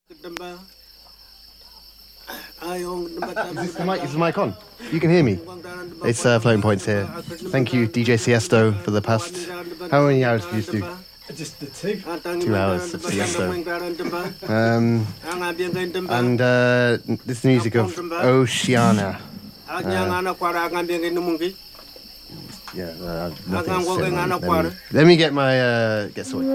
Is the mic on? You can hear me. It's Floating Points here. Thank you, DJ Siesto, for the past... How many hours did you do? Just the 2. 2 hours of Siesto. And this music of Oceana. Nothing to say. Let me get my... get sorted.